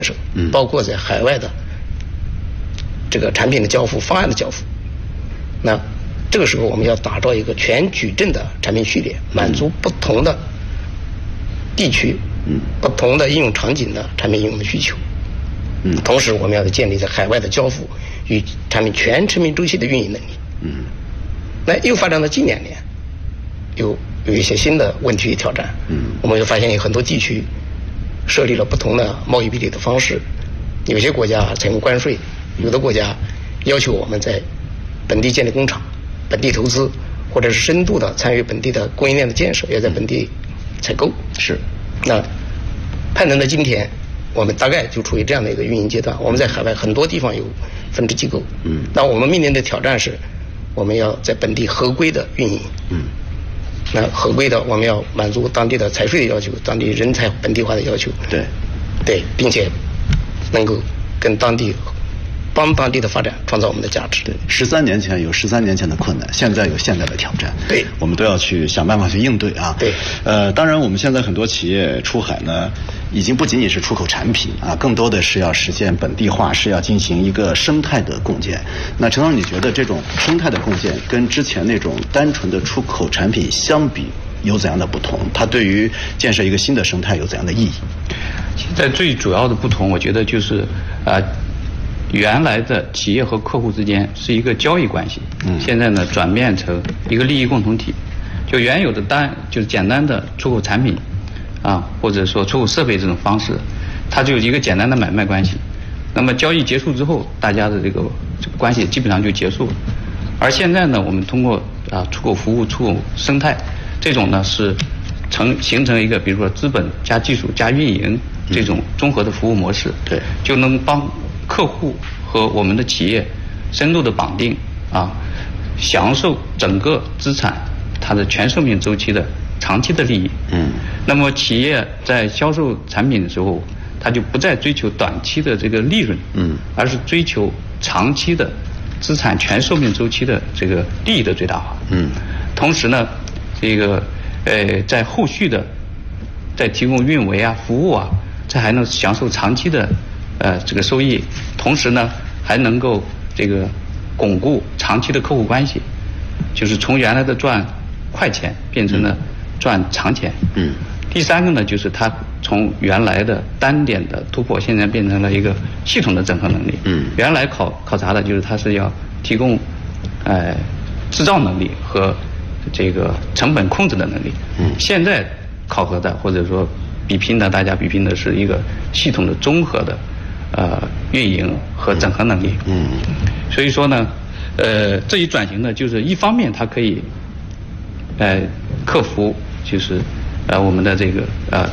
设，包括在海外的这个产品的交付、方案的交付。那这个时候我们要打造一个全矩阵的产品序列，满足不同的地区、不同的应用场景的产品应用的需求。同时我们要建立在海外的交付与产品全生命周期的运营能力。那又发展到近2年，有一些新的问题与挑战。我们就发现有很多地区设立了不同的贸易壁垒的方式，有些国家采用关税，有的国家要求我们在本地建立工厂、本地投资，或者是深度的参与本地的供应链的建设，也在本地采购。 是。 那攀登的今天，我们大概就处于这样的一个运营阶段。我们在海外很多地方有分支机构。那我们面临的挑战是，我们要在本地合规的运营。那合规的，我们要满足当地的财税的要求，当地人才本地化的要求。对，并且能够跟当地帮当地的发展创造我们的价值。 对，13年前有13年前的困难，现在有现在的挑战。 对， 我们都要去想办法去应对啊。 对， 当然我们现在很多企业出海呢，已经不仅仅是出口产品啊，更多的是要实现本地化，是要进行一个生态的共建。那陈总，你觉得这种生态的共建跟之前那种单纯的出口产品相比有怎样的不同？它对于建设一个新的生态有怎样的意义？ 现在最主要的不同，我觉得就是原来的企业和客户之间是一个交易关系，现在呢转变成一个利益共同体。就原有的就是简单的出口产品啊，或者说出口设备这种方式，它就有一个简单的买卖关系。那么交易结束之后，大家的这个关系基本上就结束了。而现在呢，我们通过出口服务、出口生态这种呢，是形成一个比如说资本加技术加运营这种综合的服务模式。 对， 就能帮客户和我们的企业深度的绑定啊，享受整个资产它的全生命周期的长期的利益。那么企业在销售产品的时候，它就不再追求短期的这个利润，而是追求长期的资产全寿命周期的这个利益的最大化。同时呢，这个在后续的在提供运维啊、服务啊，这还能享受长期的这个收益，同时呢还能够这个巩固长期的客户关系，就是从原来的赚快钱变成了赚长钱。第三个呢，就是它从原来的单点的突破，现在变成了一个系统的整合能力。原来考察的就是它是要提供制造能力和这个成本控制的能力。现在考核的或者说大家比拼的是一个系统的综合的运营和整合能力。所以说呢，这一转型呢，就是一方面它可以克服就是我们的这个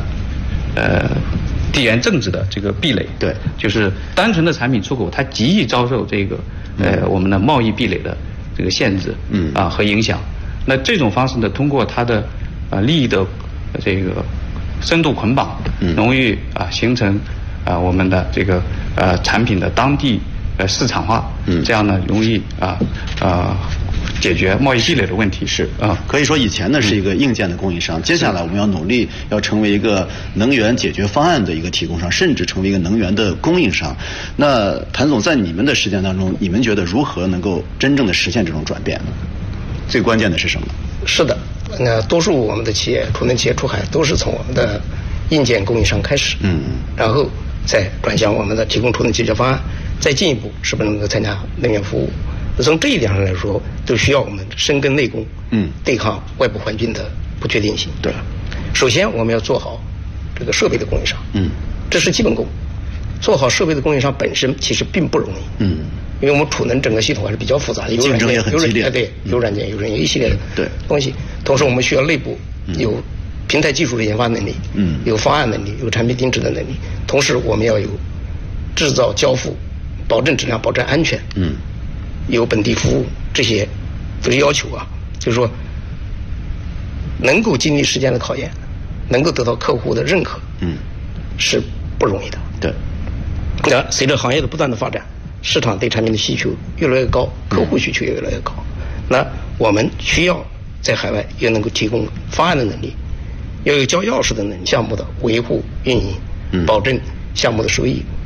地缘政治的这个壁垒。 对， 就是单纯的产品出口，它极易遭受这个我们的贸易壁垒的这个限制和影响。那这种方式呢，通过它的利益的这个深度捆绑，容易形成我们的这个产品的当地市场化，这样呢容易解决贸易壁垒的问题。 可以说以前呢是一个硬件的供应商，接下来我们要努力要成为一个能源解决方案的一个提供商，甚至成为一个能源的供应商。那谭总，在你们的实践当中，你们觉得如何能够真正的实现这种转变呢？最关键的是什么？ 是的，那多数我们的企业，储能企业出海都是从我们的硬件供应商开始，然后再转向我们的提供储能解决方案，再进一步是不是能够参加能源服务。从这一点上来说，都需要我们深耕内功，对抗外部环境的不确定性。 对， 首先我们要做好这个设备的供应商，这是基本功。做好设备的供应商本身其实并不容易，因为我们储能整个系统还是比较复杂的， 竞争也很激烈， 对，有软件有人有一系列的东西。同时我们需要内部有平台技术的研发能力，有方案能力，有产品定制的能力。同时我们要有制造交付，保证质量，保证安全，有本地服务，这些都是要求啊。就是说，能够经历时间的考验，能够得到客户的认可，是不容易的。 对。 那随着行业的不断的发展，市场对产品的需求越来越高，客户需求也越来越高。那我们需要在海外也能够提供方案的能力，要有交钥匙的能力，项目的维护运营，保证项目的收益。